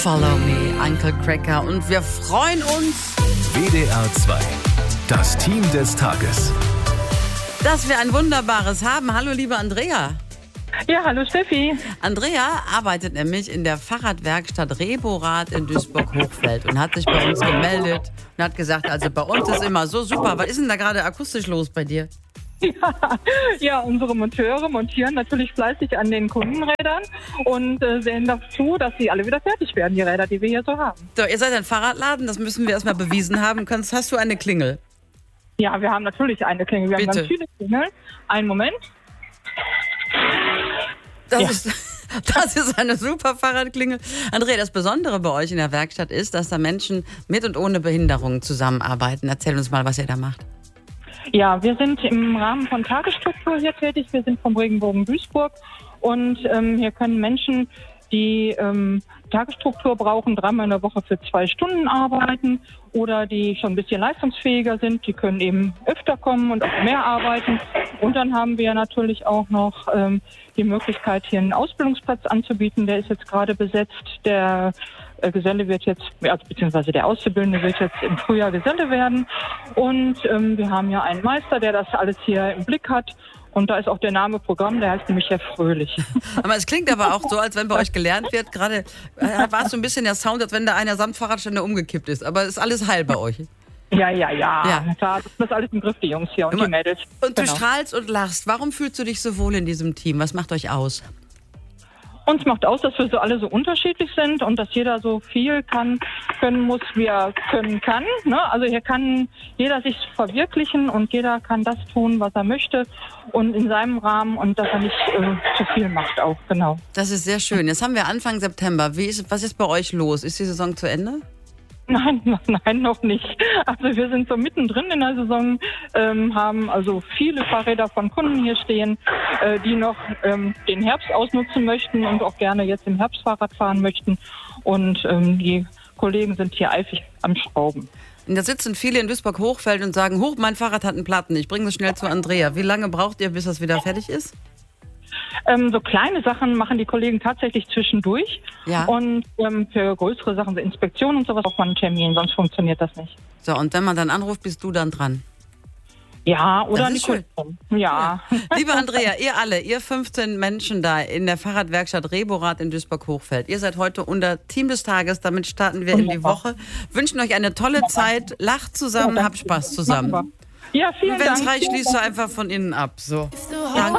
Follow Me, Uncle Cracker. Und wir freuen uns, WDR 2, das Team des Tages. dass wir ein wunderbares haben. Hallo, liebe Andrea. Ja, hallo Steffi. Andrea arbeitet nämlich in der Fahrradwerkstatt Reborath in Duisburg-Hochfeld und hat sich bei uns gemeldet und hat gesagt, also bei uns ist immer so super. Was ist denn da gerade akustisch los bei dir? Ja, unsere Monteure montieren natürlich fleißig an den Kundenrädern und sehen dazu, dass sie alle wieder fertig werden, die Räder, die wir hier so haben. So, ihr seid ein Fahrradladen, das müssen wir erstmal bewiesen haben. Hast du eine Klingel? Ja, wir haben natürlich eine Klingel. Wir haben ganz viele Klingeln. Einen Moment. Das ist eine super Fahrradklingel. Andrea, das Besondere bei euch in der Werkstatt ist, dass da Menschen mit und ohne Behinderung zusammenarbeiten. Erzähl uns mal, was ihr da macht. Ja, wir sind im Rahmen von Tagesstruktur hier tätig. Wir sind vom Regenbogen Duisburg und hier können Menschen, die Tagesstruktur brauchen, 3-mal in der Woche für 2 Stunden arbeiten oder die schon ein bisschen leistungsfähiger sind, die können eben öfter kommen und auch mehr arbeiten. Und dann haben wir natürlich auch noch die Möglichkeit, hier einen Ausbildungsplatz anzubieten. Der ist jetzt gerade besetzt. Der Geselle wird jetzt, also beziehungsweise der Auszubildende wird jetzt im Frühjahr Geselle werden. Und wir haben ja einen Meister, der das alles hier im Blick hat. Und da ist auch der Name Programm, der heißt nämlich Herr Fröhlich. Aber es klingt aber auch so, als wenn bei euch gelernt wird. Gerade war es so ein bisschen der Sound, als wenn da einer samt Fahrradständer umgekippt ist. Aber ist alles heil bei euch? Ja. Das ist alles im Griff, die Jungs hier und die Mädels. Und du strahlst und lachst. Warum fühlst du dich so wohl in diesem Team? Was macht euch aus? Uns macht aus, dass wir so alle so unterschiedlich sind und dass jeder so viel können muss, wie er können kann. Ne? Also hier kann jeder sich verwirklichen und jeder kann das tun, was er möchte und in seinem Rahmen und dass er nicht zu viel macht auch, genau. Das ist sehr schön. Jetzt haben wir Anfang September. Was ist bei euch los? Ist die Saison zu Ende? Nein, noch nicht. Also wir sind so mittendrin in der Saison, haben also viele Fahrräder von Kunden hier stehen, die noch den Herbst ausnutzen möchten und auch gerne jetzt im Herbst Fahrrad fahren möchten. Und die Kollegen sind hier eifrig am Schrauben. Und da sitzen viele in Duisburg-Hochfeld und sagen, mein Fahrrad hat einen Platten, ich bringe es schnell zu Andrea. Wie lange braucht ihr, bis das wieder fertig ist? So kleine Sachen machen die Kollegen tatsächlich zwischendurch. Ja. Und für größere Sachen, so Inspektionen und sowas, braucht man einen Termin, sonst funktioniert das nicht. So, und wenn man dann anruft, bist du dann dran? Ja, oder nicht. Ja. Liebe Andrea, ihr 15 Menschen da in der Fahrradwerkstatt Reborath in Duisburg-Hochfeld, ihr seid heute unser Team des Tages, damit starten wir in die Woche. Wünschen euch eine tolle Zeit, lacht zusammen, habt Spaß zusammen. Ja, vielen Dank. Und wenn es reicht, schließt du einfach von innen ab. So. Danke.